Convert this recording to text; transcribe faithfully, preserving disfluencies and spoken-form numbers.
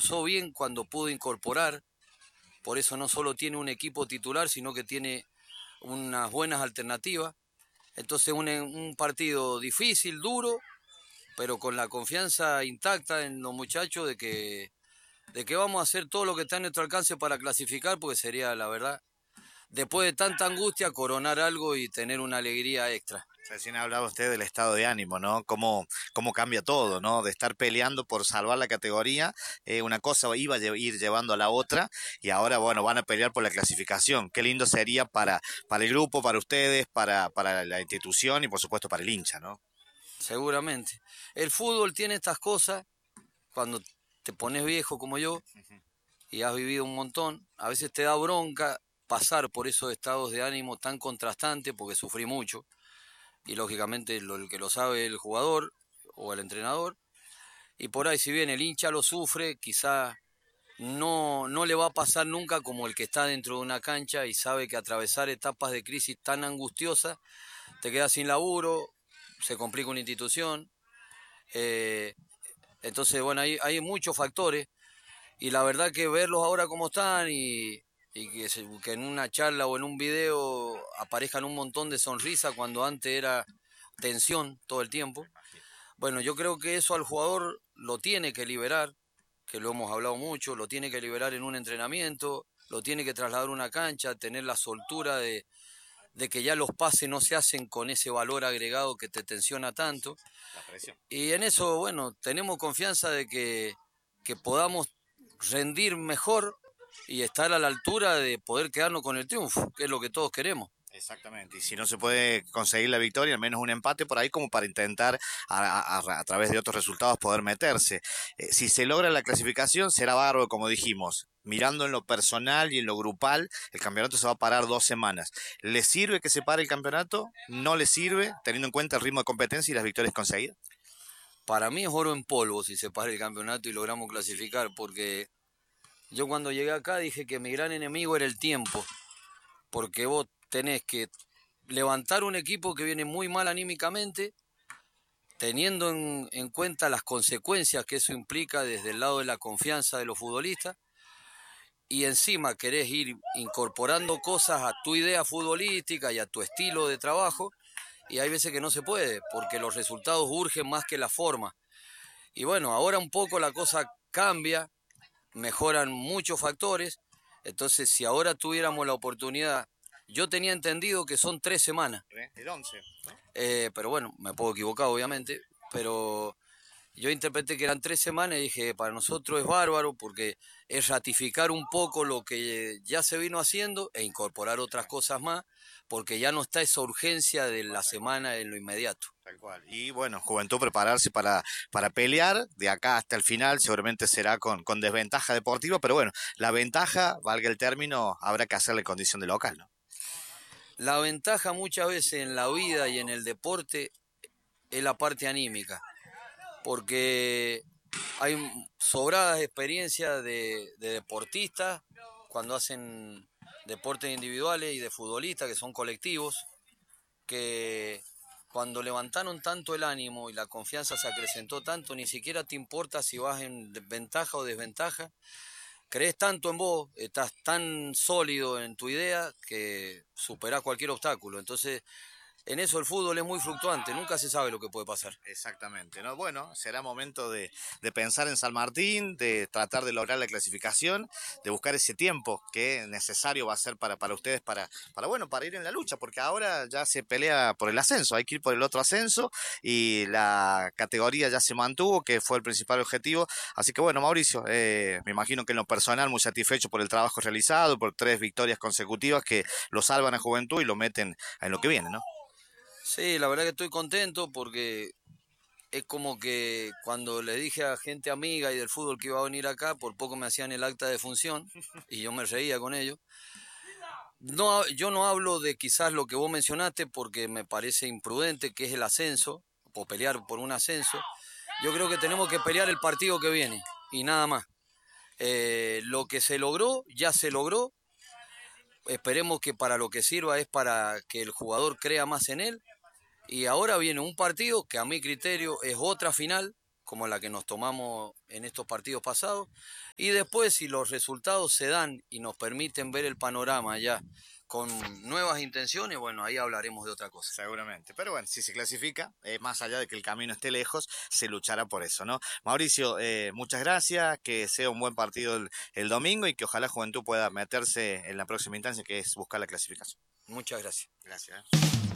reforzó bien cuando pudo incorporar, por eso no solo tiene un equipo titular, sino que tiene unas buenas alternativas. Entonces un, un partido difícil, duro, pero con la confianza intacta en los muchachos de que, de que vamos a hacer todo lo que está en nuestro alcance para clasificar, porque sería, la verdad, después de tanta angustia, coronar algo y tener una alegría extra. Recién hablaba usted del estado de ánimo, ¿no? Cómo, cómo cambia todo, ¿no? De estar peleando por salvar la categoría, eh, una cosa iba a lle- ir llevando a la otra y ahora, bueno, van a pelear por la clasificación. Qué lindo sería para, para el grupo, para ustedes, para, para la institución y por supuesto para el hincha, ¿no? Seguramente. El fútbol tiene estas cosas, cuando te pones viejo como yo y has vivido un montón, a veces te da bronca pasar por esos estados de ánimo tan contrastantes porque sufrí mucho. Y lógicamente lo, el que lo sabe es el jugador o el entrenador, y por ahí si bien el hincha lo sufre, quizá no, no le va a pasar nunca como el que está dentro de una cancha y sabe que atravesar etapas de crisis tan angustiosas, te quedas sin laburo, se complica una institución, eh, entonces bueno, hay, hay muchos factores, y la verdad que verlos ahora como están y, y que, se, que en una charla o en un video aparezcan un montón de sonrisas cuando antes era tensión todo el tiempo. Bueno, yo creo que eso al jugador lo tiene que liberar, que lo hemos hablado mucho, lo tiene que liberar en un entrenamiento, lo tiene que trasladar a una cancha, tener la soltura de, de que ya los pases no se hacen con ese valor agregado que te tensiona tanto. La presión. Y en eso, bueno, tenemos confianza de que, que podamos rendir mejor y estar a la altura de poder quedarnos con el triunfo, que es lo que todos queremos. Exactamente, y si no se puede conseguir la victoria, al menos un empate por ahí como para intentar a, a, a través de otros resultados poder meterse. Eh, si se logra la clasificación será bárbaro, como dijimos. Mirando en lo personal y en lo grupal, el campeonato se va a parar dos semanas. ¿Le sirve que se pare el campeonato? ¿No le sirve, teniendo en cuenta el ritmo de competencia y las victorias conseguidas? Para mí es oro en polvo si se para el campeonato y logramos clasificar, porque yo cuando llegué acá dije que mi gran enemigo era el tiempo, porque vos tenés que levantar un equipo que viene muy mal anímicamente, teniendo en, en cuenta las consecuencias que eso implica desde el lado de la confianza de los futbolistas, y encima querés ir incorporando cosas a tu idea futbolística y a tu estilo de trabajo, y hay veces que no se puede, porque los resultados urgen más que la forma. Y bueno, ahora un poco la cosa cambia, mejoran muchos factores, entonces si ahora tuviéramos la oportunidad, yo tenía entendido que son tres semanas, El once, ¿no? eh, pero bueno, me puedo equivocar obviamente, pero yo interpreté que eran tres semanas y dije, para nosotros es bárbaro porque es ratificar un poco lo que ya se vino haciendo e incorporar otras cosas más, porque ya no está esa urgencia de la semana en lo inmediato. Tal cual. Y bueno, Juventud prepararse para, para pelear de acá hasta el final, seguramente será con, con desventaja deportiva, pero bueno, la ventaja, valga el término, habrá que hacerle condición de local, ¿no? La ventaja muchas veces en la vida y en el deporte es la parte anímica, porque hay sobradas experiencias de, de deportistas cuando hacen deportes individuales y de futbolistas que son colectivos, que cuando levantaron tanto el ánimo y la confianza se acrecentó tanto, ni siquiera te importa si vas en ventaja o desventaja, crees tanto en vos, estás tan sólido en tu idea que superás cualquier obstáculo. Entonces, en eso el fútbol es muy fluctuante, nunca se sabe lo que puede pasar. Exactamente, ¿no? Bueno, será momento de, de pensar en San Martín, de tratar de lograr la clasificación, de buscar ese tiempo que necesario va a ser para, para ustedes, para, para, bueno, para ir en la lucha, porque ahora ya se pelea por el ascenso, hay que ir por el otro ascenso y la categoría ya se mantuvo, que fue el principal objetivo. Así que bueno, Mauricio, eh, me imagino que en lo personal muy satisfecho por el trabajo realizado, por tres victorias consecutivas que lo salvan a Juventud y lo meten en lo que viene, ¿no? Sí, la verdad que estoy contento porque es como que cuando le dije a gente amiga y del fútbol que iba a venir acá, por poco me hacían el acta de función y yo me reía con ellos. No, yo no hablo de quizás lo que vos mencionaste porque me parece imprudente, que es el ascenso, o pelear por un ascenso. Yo creo que tenemos que pelear el partido que viene y nada más. Eh, lo que se logró, ya se logró. Esperemos que para lo que sirva es para que el jugador crea más en él. Y ahora viene un partido que a mi criterio es otra final, como la que nos tomamos en estos partidos pasados. Y después, si los resultados se dan y nos permiten ver el panorama ya con nuevas intenciones, bueno, ahí hablaremos de otra cosa. Seguramente. Pero bueno, si se clasifica, eh, más allá de que el camino esté lejos, se luchará por eso, ¿no? Mauricio, eh, muchas gracias, que sea un buen partido el, el domingo y que ojalá Juventud pueda meterse en la próxima instancia, que es buscar la clasificación. Muchas gracias. Gracias.